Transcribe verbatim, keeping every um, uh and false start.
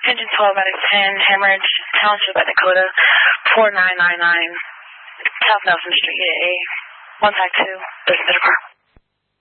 Engine twelve, Medic ten, Hemorrhage, Township, Dakota, four nine nine nine, South Nelson Street, E A A. One type two, there's a car.